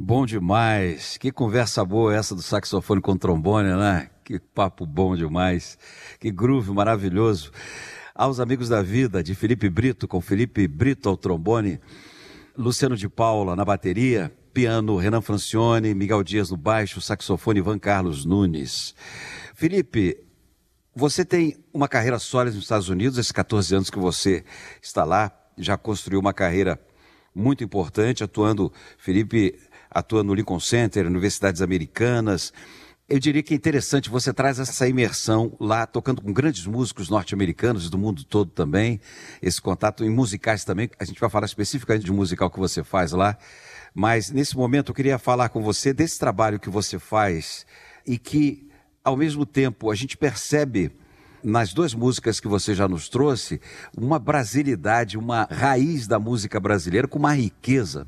Bom demais. Que conversa boa essa do saxofone com trombone, né? Que papo bom demais. Que groove maravilhoso. Aos amigos da vida, de Felipe Brito, com Felipe Brito ao trombone, Luciano de Paula na bateria, piano Renan Francione, Miguel Dias no baixo, saxofone Ivan Carlos Nunes. Felipe, você tem uma carreira sólida nos Estados Unidos, esses 14 anos que você está lá, já construiu uma carreira muito importante, Felipe atua no Lincoln Center, universidades americanas. Eu diria que é interessante, você traz essa imersão lá, tocando com grandes músicos norte-americanos e do mundo todo também, esse contato em musicais também, a gente vai falar especificamente de musical que você faz lá, mas nesse momento eu queria falar com você desse trabalho que você faz e que, ao mesmo tempo, a gente percebe nas duas músicas que você já nos trouxe, uma brasilidade, uma raiz da música brasileira com uma riqueza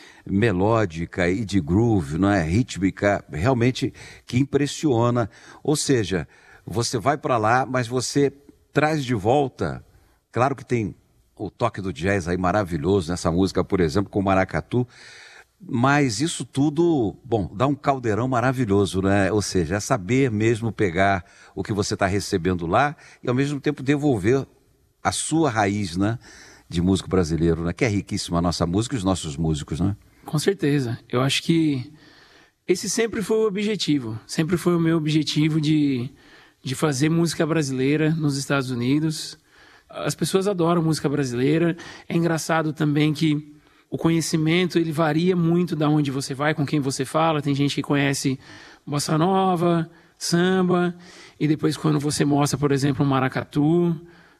melódica e de groove, não é? Rítmica, realmente que impressiona. Ou seja, você vai para lá, mas você traz de volta, claro que tem o toque do jazz aí maravilhoso nessa música, por exemplo, com o maracatu, mas isso tudo, bom, dá um caldeirão maravilhoso, né? Ou seja, é saber mesmo pegar o que você está recebendo lá e ao mesmo tempo devolver a sua raiz, né? De músico brasileiro, né? Que é riquíssima a nossa música e os nossos músicos, né? Com certeza. Eu acho que esse sempre foi o objetivo. Sempre foi o meu objetivo de fazer música brasileira nos Estados Unidos. As pessoas adoram música brasileira. É engraçado também que o conhecimento, ele varia muito de onde você vai, com quem você fala. Tem gente que conhece bossa nova, samba, e depois quando você mostra, por exemplo, um maracatu,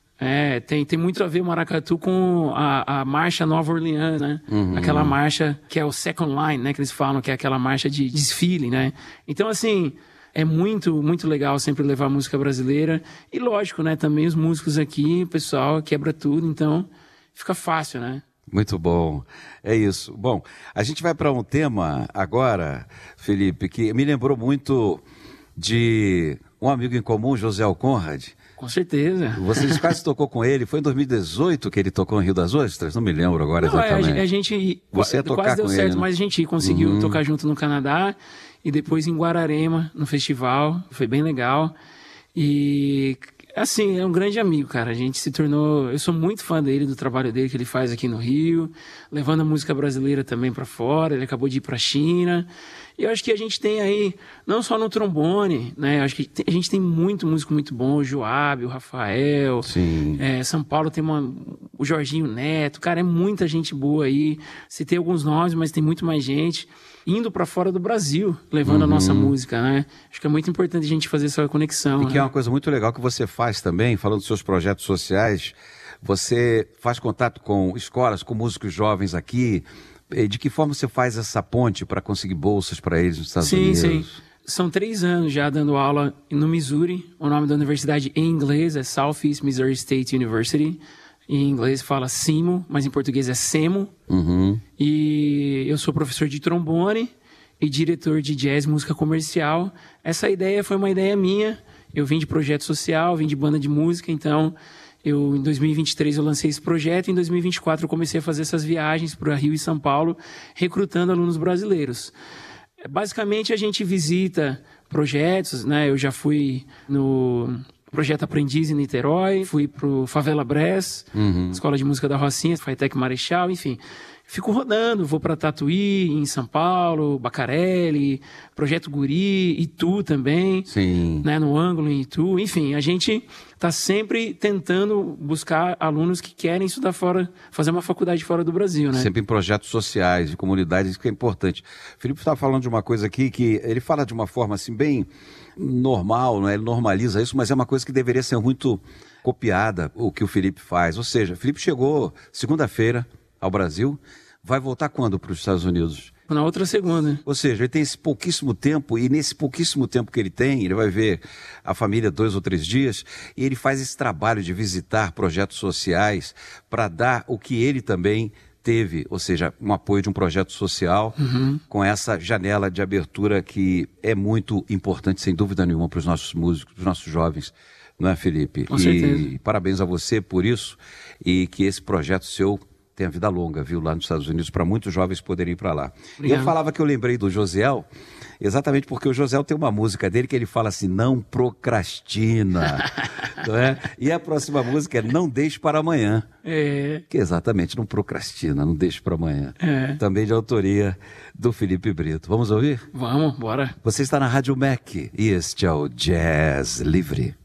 tem muito a ver o maracatu com a marcha Nova Orleans, né? Uhum. Aquela marcha que é o second line, né? Que eles falam que é aquela marcha de desfile, né? Então, assim, é muito, muito legal sempre levar música brasileira. E lógico, né? Também os músicos aqui, o pessoal quebra tudo, então fica fácil, né? Muito bom, é isso. Bom, a gente vai para um tema agora, Felipe, que me lembrou muito de um amigo em comum, José Conrad. Com certeza. Você quase tocou com ele, foi em 2018 que ele tocou em Rio das Ostras? Não me lembro agora exatamente. A gente Você ia tocar quase deu com certo, ele, né? mas a gente conseguiu tocar junto no Canadá e depois em Guararema, no festival, foi bem legal. E assim, é um grande amigo, cara. A gente se tornou... Eu sou muito fã dele, do trabalho dele que ele faz aqui no Rio, levando a música brasileira também para fora. Ele acabou de ir para a China. E eu acho que a gente tem aí, não só no trombone, né? Eu acho que a gente tem muito músico muito bom, o Joab, o Rafael. Sim. São Paulo tem o Jorginho Neto. Cara, é muita gente boa aí. Citei alguns nomes, mas tem muito mais gente indo para fora do Brasil, levando a nossa música, né? Acho que é muito importante a gente fazer essa conexão. E que é uma coisa muito legal que você faz também, falando dos seus projetos sociais, você faz contato com escolas, com músicos jovens aqui. De que forma você faz essa ponte para conseguir bolsas para eles nos Estados Unidos? Sim. São 3 anos já dando aula no Missouri. O nome da universidade em inglês é Southeast Missouri State University. Em inglês fala SEMO, mas em português é SEMO. Uhum. E eu sou professor de trombone e diretor de jazz, música comercial. Essa ideia foi uma ideia minha. Eu vim de projeto social, vim de banda de música, então... em 2023 eu lancei esse projeto, em 2024 eu comecei a fazer essas viagens para Rio e São Paulo, recrutando alunos brasileiros. Basicamente a gente visita projetos, né? Eu já fui no Projeto Aprendiz em Niterói, fui pro Favela Brass, Escola de Música da Rocinha, Faitec Marechal, enfim. Fico rodando, vou para Tatuí, em São Paulo, Bacarelli, Projeto Guri, Itu também. Sim. Né, no Ângulo, em Itu. Enfim, a gente está sempre tentando buscar alunos que querem estudar fora, fazer uma faculdade fora do Brasil, né? Sempre em projetos sociais, de comunidades, isso que é importante. O Felipe estava falando de uma coisa aqui que ele fala de uma forma assim bem normal, né? Ele normaliza isso, mas é uma coisa que deveria ser muito copiada, o que o Felipe faz. Ou seja, o Felipe chegou segunda-feira ao Brasil, vai voltar quando para os Estados Unidos? Na outra segunda. Ou seja, ele tem esse pouquíssimo tempo, e nesse pouquíssimo tempo que ele tem, ele vai ver a família 2 ou 3 dias, e ele faz esse trabalho de visitar projetos sociais para dar o que ele também teve, ou seja, um apoio de um projeto social, com essa janela de abertura que é muito importante, sem dúvida nenhuma, para os nossos músicos, para os nossos jovens. Não é, Felipe? Com certeza. E parabéns a você por isso, e que esse projeto seu tenha vida longa, viu, lá nos Estados Unidos, para muitos jovens poderem ir para lá. Obrigado. E eu falava que eu lembrei do Josiel, exatamente porque o Josiel tem uma música dele que ele fala assim, não procrastina, não é? E a próxima música é Não Deixe para Amanhã. Que exatamente, não procrastina, não deixe para amanhã. Também de autoria do Felipe Brito. Vamos ouvir? Vamos, bora. Você está na Rádio MEC e este é o Jazz Livre.